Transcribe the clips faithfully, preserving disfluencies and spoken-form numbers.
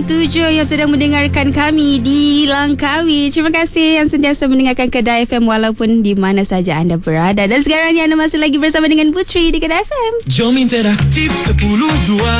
tujuh yang sedang mendengarkan kami di Langkawi. Terima kasih yang sentiasa mendengarkan Kedah F M walaupun di mana saja anda berada. Dan sekarang ni anda masih lagi bersama dengan Putri di Kedah F M. Jom interaktif sepuluh dua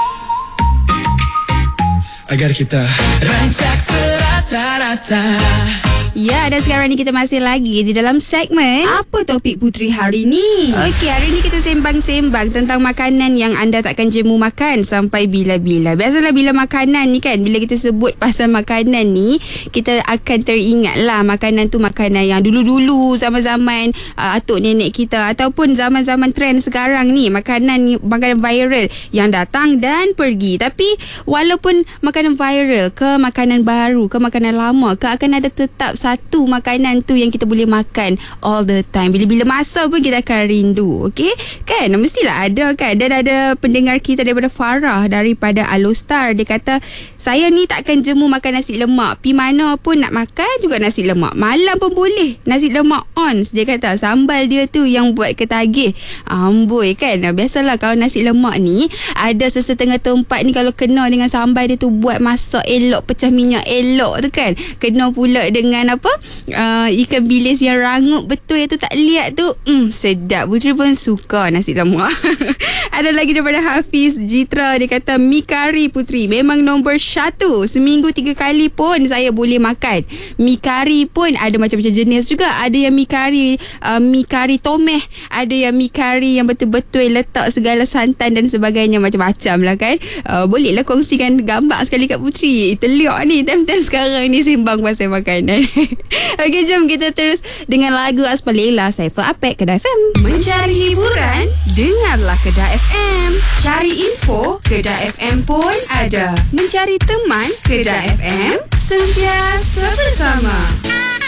agar kita rancak serata-rata. Ya, dan sekarang ni kita masih lagi di dalam segmen Apa topik Putri hari ni? Okey, hari ni kita sembang-sembang tentang makanan yang anda takkan jemu makan sampai bila-bila. Biasalah bila makanan ni kan, bila kita sebut pasal makanan ni, kita akan teringat lah makanan tu makanan yang dulu-dulu zaman-zaman uh, atuk nenek kita, ataupun zaman-zaman trend sekarang ni, makanan makanan viral yang datang dan pergi. Tapi walaupun makanan viral ke makanan baru ke makanan lama ke, akan ada tetap satu makanan tu yang kita boleh makan all the time. Bila-bila masa pun kita akan rindu. Okey? Kan? Mestilah ada kan? Dan ada pendengar kita daripada Farah daripada Alostar. Dia kata, saya ni takkan jemu makan nasi lemak. Pi mana pun nak makan juga nasi lemak. Malam pun boleh. Nasi lemak ons. Dia kata sambal dia tu yang buat ketagih. Amboi kan? Biasalah kalau nasi lemak ni, ada sesetengah tempat ni kalau kena dengan sambal dia tu buat masak elok, pecah minyak elok tu kan. Kena pula dengan apa uh, ikan bilis yang rangup betul yang tu tak lihat tu, mm, sedap. Putri pun suka nasi lemak. Ada lagi daripada Hafiz Jitra. Dia kata mi kari Putri memang nombor satu. Seminggu tiga kali pun saya boleh makan. Mi kari pun ada macam-macam jenis juga. Ada yang mi kari uh, mi kari tomeh, ada yang mi kari yang betul-betul letak segala santan dan sebagainya, macam-macam lah kan. uh, Bolehlah kongsikan gambar sekali kat Putri. Terliok ni time-time sekarang ni sembang pasal makanan. Okey, jom kita terus dengan lagu Aspal Lela, Saiful Apek, Kedah F M. Mencari hiburan, dengarlah Kedah F M. Cari info, Kedah F M pun ada. Mencari teman, Kedah F M sentiasa